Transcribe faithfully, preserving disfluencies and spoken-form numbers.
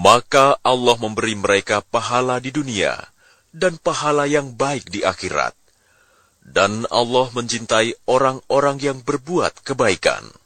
Maka Allah memberi mereka pahala di dunia dan pahala yang baik di akhirat. Dan Allah mencintai orang-orang yang berbuat kebaikan.